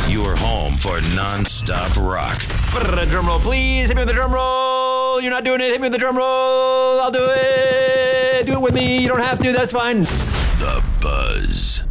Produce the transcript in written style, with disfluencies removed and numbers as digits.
Your home for non-stop rock. Drum roll, please. Hit me with the drum roll. You're not doing it. Hit me with the drum roll. I'll do it. Do it with me. You don't have to. That's fine. The Buzz.